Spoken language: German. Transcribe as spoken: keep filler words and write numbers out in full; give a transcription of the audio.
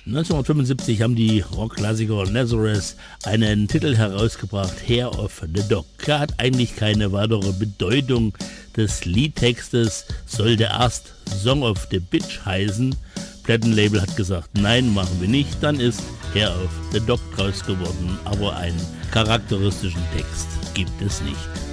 neunzehnhundertfünfundsiebzig haben die Rockklassiker Nazareth einen Titel herausgebracht, Hair of the Dog. Er hat eigentlich keine weitere Bedeutung des Liedtextes, soll der erst Song of the Bitch heißen. Plattenlabel hat gesagt, nein, machen wir nicht. Dann ist Hair of the Dog draus geworden, aber einen charakteristischen Text gibt es nicht.